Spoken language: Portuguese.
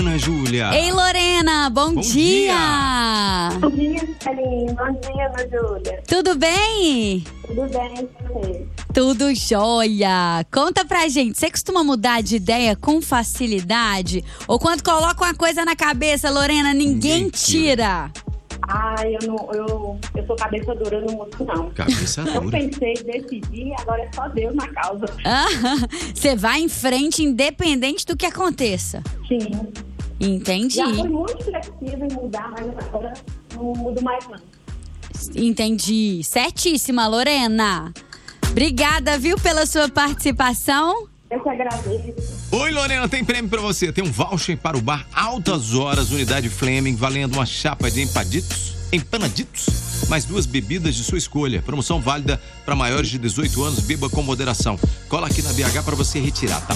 Ana Júlia. Ei, Lorena, bom dia! Bom dia, Celine. Bom dia, Ana Júlia. Tudo bem? Tudo bem com você? Tudo jóia! Conta pra gente, você costuma mudar de ideia com facilidade? Ou quando coloca uma coisa na cabeça, Lorena, ninguém tira? Eu sou cabeça dura, eu não mudo, não. Cabeça Eu dura. pensei, decidi, agora é só Deus na causa. Você vai em frente independente do que aconteça. Sim. Entendi. Já fui muito flexível em mudar, mas agora não mudo mais, não. Entendi. Certíssima, Lorena. Obrigada, viu, pela sua participação. Eu que agradeço. Oi, Lorena, tem prêmio pra você. Tem um voucher para o bar Altas Horas, unidade Fleming, valendo uma chapa de empanaditos, mais 2 bebidas de sua escolha. Promoção válida para maiores de 18 anos, beba com moderação. Cola aqui na BH para você retirar, tá?